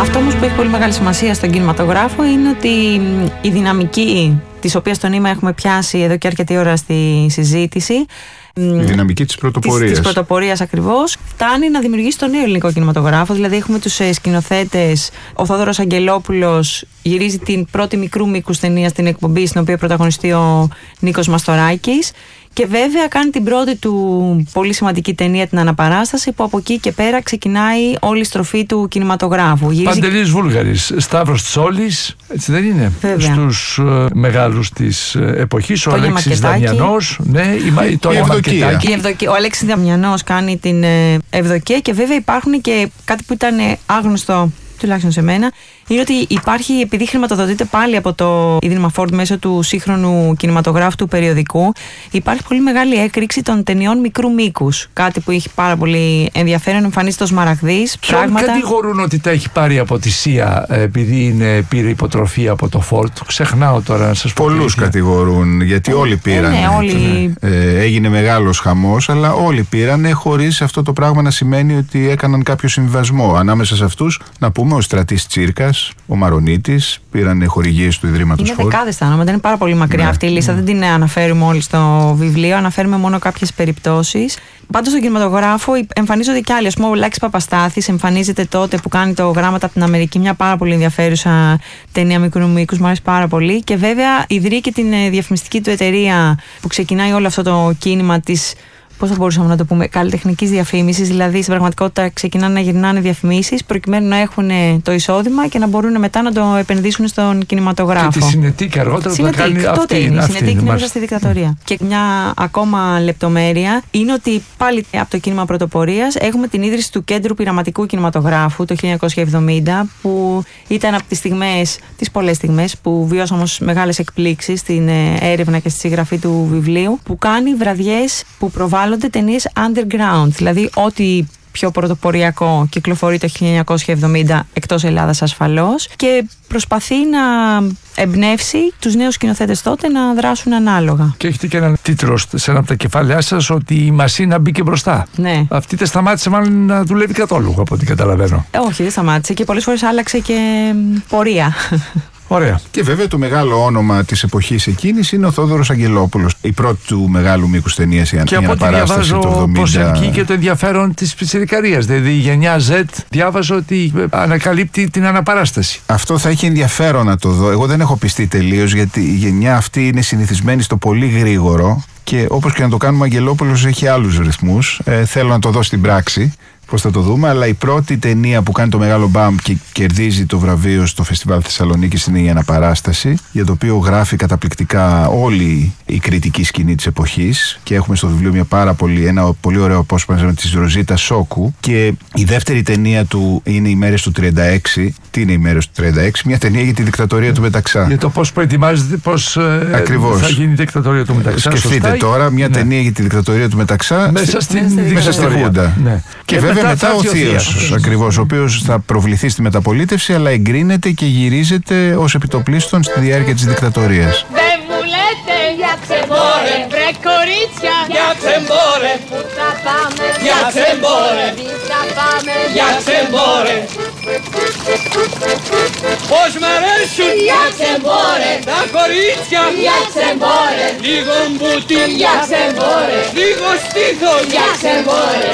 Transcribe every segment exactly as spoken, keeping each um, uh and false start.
Αυτό όμως που έχει πολύ μεγάλη σημασία στον κινηματογράφο είναι ότι η δυναμική της οποίας το νήμα έχουμε πιάσει εδώ και αρκετή ώρα στη συζήτηση, η δυναμική της πρωτοπορίας. Της, της πρωτοπορίας ακριβώς, φτάνει να δημιουργήσει τον νέο ελληνικό κινηματογράφο. Δηλαδή, έχουμε τους ε, σκηνοθέτες. Ο Θόδωρος Αγγελόπουλος γυρίζει την πρώτη μικρού μήκους ταινία στην εκπομπή, στην οποία πρωταγωνιστεί ο Νίκος Μαστοράκης. Και βέβαια κάνει την πρώτη του πολύ σημαντική ταινία, την Αναπαράσταση, που από εκεί και πέρα ξεκινάει όλη η στροφή του κινηματογράφου. Γυρίζει... Παντελής Βούλγαρης, Σταύρος Τσόλης, έτσι δεν είναι? Βέβαια. Στους uh, μεγάλους της uh, εποχής, ο Τόνια Αλέξης Δαμιανός, ναι, η, η, η Ευδοκία. Ο Αλέξης Δαμιανός κάνει την ε, Ευδοκία, και βέβαια υπάρχουν και κάτι που ήταν άγνωστο, τουλάχιστον σε μένα, είναι ότι υπάρχει, επειδή χρηματοδοτείται πάλι από το Ίδρυμα Φόρντ μέσω του σύγχρονου κινηματογράφου του περιοδικού, υπάρχει πολύ μεγάλη έκρηξη των ταινιών μικρού μήκους. Κάτι που έχει πάρα πολύ ενδιαφέρον, εμφανίζεται ως Σμαραγδής. Ποιον πράγματα... κατηγορούν ότι τα έχει πάρει από τη ΣΥΑ επειδή είναι, πήρε υποτροφία από το Φόρντ? Ξεχνάω τώρα να σας πω. Πολλούς κατηγορούν, γιατί ε, όλοι πήραν. Ε, ναι, όλοι... ε, έγινε μεγάλος χαμός, αλλά όλοι πήραν, χωρίς αυτό το πράγμα να σημαίνει ότι έκαναν κάποιο συμβιβασμό. Ανάμεσα σε αυτούς, να πούμε, ο Στρατής Τσίρκας, ο Μαρονίτης, πήραν χορηγίες του Ιδρύματος Φόρντ. Είναι δεκάδες τα ονόματα, είναι πάρα πολύ μακριά, ναι, αυτή η λίστα. Ναι. Δεν την αναφέρουμε όλοι στο βιβλίο, αναφέρουμε μόνο κάποιες περιπτώσεις. Πάντως στον κινηματογράφο εμφανίζονται κι άλλοι. Ας πούμε, ο Λάκης Παπαστάθης εμφανίζεται τότε που κάνει το Γράμματα από την Αμερική, μια πάρα πολύ ενδιαφέρουσα ταινία μικρού μήκους, μου αρέσει πάρα πολύ. Και βέβαια ιδρύει και την διαφημιστική του εταιρεία που ξεκινάει όλο αυτό το κίνημα της, πώς θα μπορούσαμε να το πούμε, καλλιτεχνικής διαφήμισης. Δηλαδή, στην πραγματικότητα ξεκινάνε να γυρνάνε διαφημίσεις προκειμένου να έχουν το εισόδημα και να μπορούν μετά να το επενδύσουν στον κινηματογράφο. Και τη Συνετίκ αργότερα που θα κάνει τότε αυτή. Είναι, αυτή η Συνετίκ είναι μέσα στη δικτατορία. Και μια ακόμα λεπτομέρεια είναι ότι πάλι από το κίνημα πρωτοπορίας έχουμε την ίδρυση του Κέντρου Πειραματικού Κινηματογράφου το χίλια εννιακόσια εβδομήντα, που ήταν από τις στιγμές, τις πολλές στιγμές που βιώσαμε όμως μεγάλες εκπλήξεις στην έρευνα και στη συγγραφή του βιβλίου, που κάνει βραδιές που προβάλλουν ταινίες underground, δηλαδή ό,τι πιο πρωτοποριακό κυκλοφορεί το χίλια εννιακόσια εβδομήντα εκτός Ελλάδας ασφαλώς, και προσπαθεί να εμπνεύσει τους νέους σκηνοθέτες τότε να δράσουν ανάλογα. Και έχετε και έναν τίτλο σε ένα από τα κεφάλαιά σας, ότι η Μασίνα μπήκε μπροστά. Ναι. Αυτή δεν σταμάτησε μάλλον να δουλεύει καθόλου, από ό,τι καταλαβαίνω. Ε, όχι, δεν σταμάτησε, και πολλές φορές άλλαξε και πορεία. Ωραία. Και βέβαια το μεγάλο όνομα της εποχής εκείνης είναι ο Θόδωρος Αγγελόπουλος. Η πρώτη του μεγάλου μήκους ταινία, η και Αναπαράσταση το εβδομήντα. Και από ό,τι διαβάζω και το ενδιαφέρον της πιτσιρικαρίας. Δηλαδή η γενιά Z, διάβαζω ότι ανακαλύπτει την Αναπαράσταση. Αυτό θα έχει ενδιαφέρον να το δω. Εγώ δεν έχω πιστεί τελείως, γιατί η γενιά αυτή είναι συνηθισμένη στο πολύ γρήγορο, και όπως και να το κάνουμε, ο Αγγελόπουλος έχει άλλους ρυθμούς. Ε, θέλω να το δω στην πράξη πώς θα το δούμε, αλλά η πρώτη ταινία που κάνει το μεγάλο μπαμ και κερδίζει το βραβείο στο Φεστιβάλ Θεσσαλονίκης είναι η Αναπαράσταση, για το οποίο γράφει καταπληκτικά όλη η κριτική σκηνή της εποχής, και έχουμε στο βιβλίο μια πάρα πολύ, ένα πολύ ωραίο απόσπασμα της Ροζίτα Σόκου. Και η δεύτερη ταινία του είναι οι μέρες του τριάντα έξι. Τι είναι οι μέρες του τριάντα έξι? Μια ταινία για τη δικτατορία του Μεταξά. Για το πώς προετοιμάζεται, πώς ε, θα γίνει η δικτατορία του Μεταξά. Σκεφτείτε σωστά, τώρα μια ναι. ταινία για τη δικτατορία του Μεταξά μέσα στη, μέσα στη Χούντα. Ναι. Και, και βέβαια μετά ο θείος, ακριβώς, ο οποίος θα προβληθεί στη μεταπολίτευση, αλλά εγκρίνεται και γυρίζεται ως επιτοπλίστων στη διάρκεια της δικτατορίας. Δεν μου λέτε για ξεμπόρε, βρε κορίτσια, για ξεμπόρε, που θα πάμε, για ξεμπόρε, τι θα πάμε, για ξεμπόρε. Πώς μ' αρέσουν, για ξεμπόρε, τα κορίτσια, για ξεμπόρε, λίγο μπούτι, για ξεμπόρε, λίγο στήθος, για ξεμπόρε.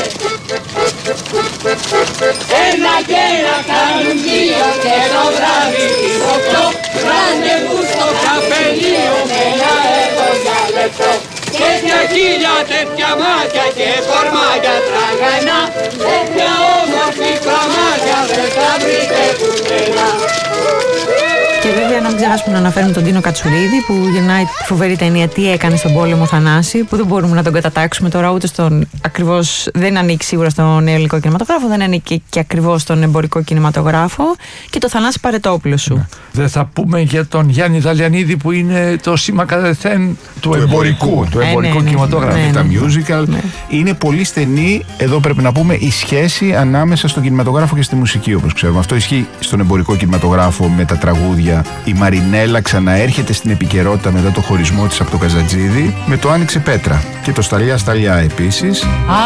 Ένα και ένα κάνουν δύο, και το βράδυ τις οκτώ ραντεβού στο καφενείο με ένα έργο για λεπτό. Τέτοια χίλια, τέτοια μάτια και φορμάκια τραγανά, τέτοια όμορφη φαμάτια δεν θα βρείτε πουθενά. Και βέβαια να μην ξεχάσουμε να αναφέρουμε τον Τίνο Κατσουρίδη, που γεννάει τη φοβερή ταινία «Τι έκανε στον πόλεμο Θανάση», που δεν μπορούμε να τον κατατάξουμε τώρα ούτε στον ακριβώς, δεν ανήκει σίγουρα στον νέο ελληνικό κινηματογράφο, δεν ανήκει και ακριβώς στον εμπορικό κινηματογράφο, και το Θανάση Παρετόπουλο σου. Ναι. Δεν θα πούμε για τον Γιάννη Δαλιανίδη, που είναι το σήμα κατευθέν του, του εμπορικού, εμπορικού, του εμπορικού ε, ναι, κινηματογράφου. Ναι, ναι, τα ναι, musical. Ναι. Είναι πολύ στενή, εδώ πρέπει να πούμε, η σχέση ανάμεσα στον κινηματογράφο και στη μουσική, όπως ξέρουμε. Αυτό ισχύει στον εμπορικό κινηματογράφο με τα τραγούδια. Η Μαρινέλα ξαναέρχεται στην επικαιρότητα μετά το χωρισμό της από το Καζατζίδη με το Άνοιξε Πέτρα, και το Σταλιά Σταλιά επίσης.